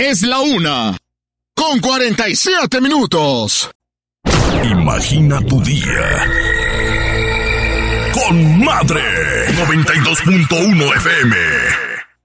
Es la 1:47. Imagina tu día con Madre 92.1 FM.